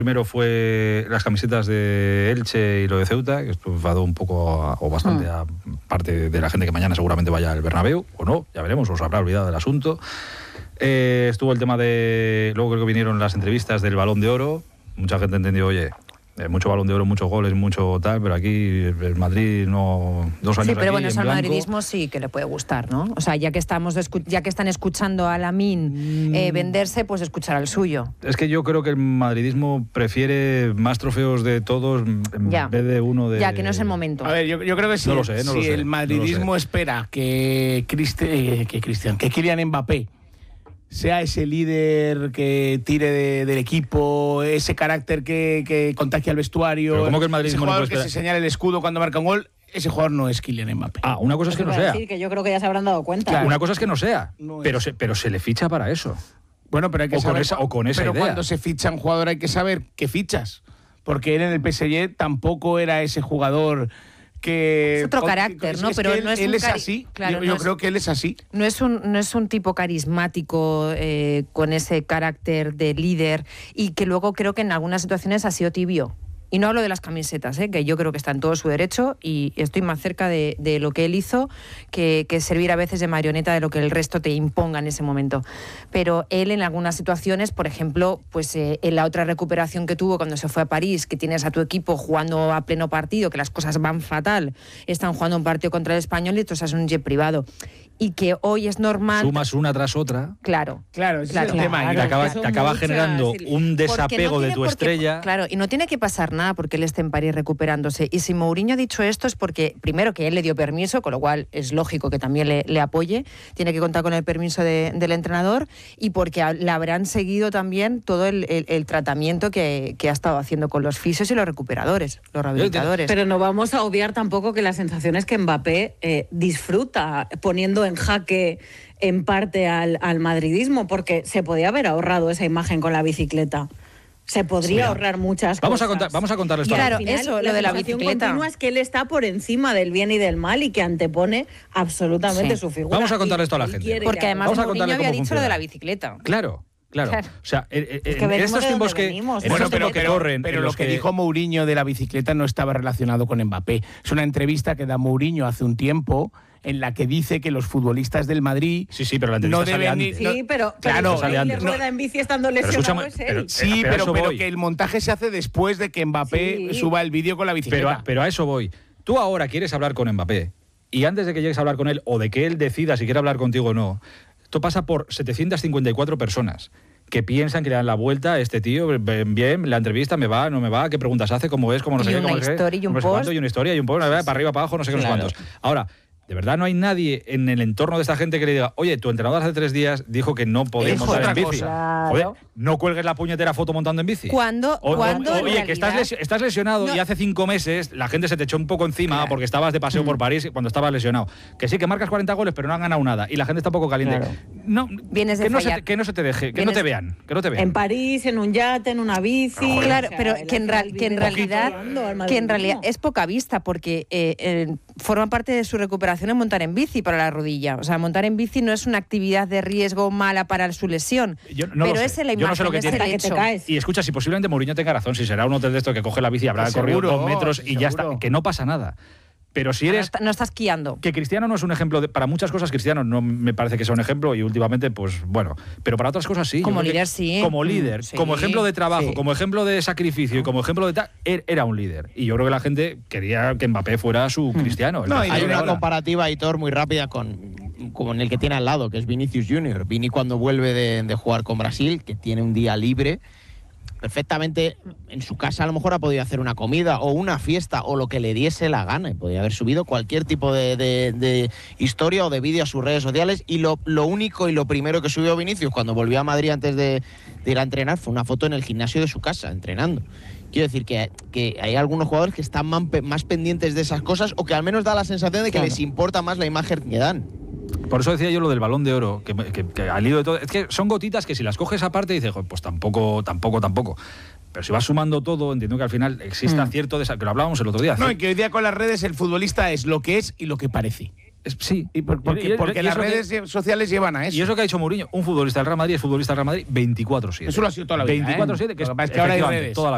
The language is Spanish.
Primero fue las camisetas de Elche y lo de Ceuta, que esto enfadó un poco o bastante a parte de la gente que mañana seguramente vaya al Bernabéu, o no, ya veremos, os habrá olvidado del asunto. Estuvo el tema de... Luego creo que vinieron las entrevistas del Balón de Oro. Mucha gente entendió, oye, mucho Balón de Oro, muchos goles, mucho tal, pero aquí el Madrid no... 2 años. Sí, pero aquí, bueno, eso al blanco. madridismo sí que le puede gustar, ¿no? O sea, ya que están escuchando a Lamine venderse, pues escuchar al suyo. Es que yo creo que el madridismo prefiere más trofeos de todos en vez de uno de... Ya, que no es el momento. A ver, yo creo que No lo sé, si el madridismo espera que Kylian Mbappé sea ese líder que tire del equipo, ese carácter que contagie al vestuario, pero ¿cómo que el ese madridismo jugador no puede que se esperar? señala el escudo cuando marca un gol, ese jugador no es Kylian Mbappé. Ah, una cosa es que no sea. Decir que yo creo que ya se habrán dado cuenta. Claro. Una cosa es que no sea, No pero se le ficha para eso. Bueno, pero hay que O con saber, esa- o con esa pero idea. cuando se ficha un jugador hay que saber qué fichas, porque él en el PSG tampoco era ese jugador que... Es otro carácter, ¿no? Es Pero que no es él un es así. claro, yo creo que él es así. No es un tipo carismático con ese carácter de líder y que luego creo que en algunas situaciones ha sido tibio. Y no hablo de las camisetas, que yo creo que está en todo su derecho y estoy más cerca de lo que él hizo que servir a veces de marioneta de lo que el resto te imponga en ese momento. Pero él en algunas situaciones, por ejemplo, pues en la otra recuperación que tuvo cuando se fue a París, que tienes a tu equipo jugando a pleno partido, que las cosas van fatal, están jugando un partido contra el Español y tú estás en un jet privado. Y que hoy es normal... Sumas una tras otra. Claro. Claro, ese Claro, es el tema. Y claro. te acaba generando un desapego de tu estrella. Claro, y no tiene que pasar nada porque él esté en París recuperándose. Y si Mourinho ha dicho esto es porque, primero, que él le dio permiso, con lo cual es lógico que también le apoye. Tiene que contar con el permiso del entrenador y porque le habrán seguido también todo el tratamiento que ha estado haciendo con los fisios y los recuperadores, los rehabilitadores. Pero no vamos a obviar tampoco que la sensación es que Mbappé disfruta poniendo en jaque en parte al madridismo, porque se podía haber ahorrado esa imagen con la bicicleta. Se podría ahorrar muchas cosas. Vamos a contarles todo. Claro, Al final, eso, lo de la sensación bicicleta. continua es que él está por encima del bien y del mal y que antepone absolutamente su figura. Vamos a contarle Y esto a la él gente. quiere Porque que además Vamos a Mourinho contarle había cómo dicho lo de funciona. la bicicleta. Claro. Claro. O sea, que en venimos estos de tiempos donde que... venimos. en Bueno, estos tiempos que corren... pero en lo los que dijo Mourinho de la bicicleta no estaba relacionado con Mbappé. Es una entrevista que da Mourinho hace un tiempo en la que dice que los futbolistas del Madrid Sí, pero la entrevista no sale deben antes. Sí, pero claro, sale él le antes. rueda en bici estando Pero lesionado escúchame, es él. pero- Sí, pero a eso pero voy. que el montaje se hace después de que Mbappé Sí. suba el vídeo con la bicicleta. Pero a eso voy. Tú ahora quieres hablar con Mbappé y antes de que llegues a hablar con él o de que él decida si quiere hablar contigo o no, esto pasa por 754 personas que piensan que le dan la vuelta a este tío, bien, la entrevista, me va, no me va, qué preguntas hace, cómo es, cómo no sé Y qué, una cómo no sé qué, historia y un no sé cuánto, post. y una historia y un post, para arriba, para abajo, no sé qué, no sé Claro. cuántos. Ahora, de verdad no hay nadie en el entorno de esta gente que le diga, oye, tu entrenador hace 3 días dijo que no podías Es montar en otra bici. cosa. Claro. Joder, no cuelgues la puñetera foto montando en bici. ¿Cuándo en Oye, que realidad- estás lesionado No. y hace 5 meses la gente se te echó un poco encima porque estabas de paseo por París cuando estabas lesionado. Que sí, que marcas 40 goles, pero no han ganado nada. Y la gente está un poco caliente. Claro. No, Vienes de que, no se fallar. te, que no se te deje, que Vienes- no te vean. Que no te vean. En París, en un yate, en una bici. Claro, o sea, pero él que en realidad es poca vista porque forma parte de su recuperación en montar en bici para la rodilla. O sea, montar en bici no es una actividad de riesgo mala para su lesión. Yo no pero lo sé. es la Yo no imagen, sé lo que es tiene. el Que te hecho. caes. Y escucha, si posiblemente Mourinho tenga razón, si será un hotel de esto que coge la bici y habrá Seguro, corrido 2 metros y ya seguro. está, que no pasa nada. Pero si eres... No estás esquiando. Que Cristiano no es un ejemplo, para muchas cosas Cristiano no me parece que sea un ejemplo y últimamente, pues bueno, pero para otras cosas sí. Como Yo creo que líder, sí. Como líder, Sí. como ejemplo de trabajo, Sí. como ejemplo de sacrificio y como ejemplo de tal, era un líder. Y yo creo que la gente quería que Mbappé fuera su Cristiano. No, Hay una ahora. comparativa, Aitor, muy rápida con el que tiene al lado, que es Vinicius Junior. Vini cuando vuelve de jugar con Brasil, que tiene un día libre, perfectamente en su casa a lo mejor ha podido hacer una comida o una fiesta o lo que le diese la gana y podía haber subido cualquier tipo de historia o de vídeo a sus redes sociales y lo único y lo primero que subió Vinicius cuando volvió a Madrid antes de ir a entrenar fue una foto en el gimnasio de su casa entrenando. Quiero decir que hay algunos jugadores que están más pendientes de esas cosas o que al menos da la sensación de que les importa más la imagen que dan. Por eso decía yo lo del Balón de Oro, que al hilo de todo... Es que son gotitas que si las coges aparte dices, "Joder, pues tampoco. Pero si vas sumando todo, entiendo que al final exista cierto... que lo hablábamos el otro día. No, y que hoy día con las redes el futbolista es lo que es y lo que parece. Sí. Y porque Y las eso que- redes sociales llevan a eso. Y eso que ha dicho Mourinho, un futbolista del Real Madrid es futbolista del Real Madrid 24/7. Eso lo ha sido toda la vida, 24/7, que Lo es que pasa es que ahora hay efectivamente redes. toda la